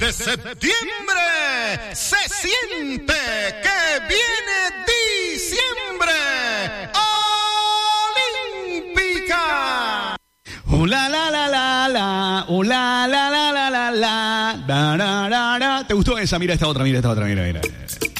de septiembre se siente que viene diciembre. Olímpica. La la la la la, la la la la la la, ¿Te gustó esa? Mira esta otra, mira.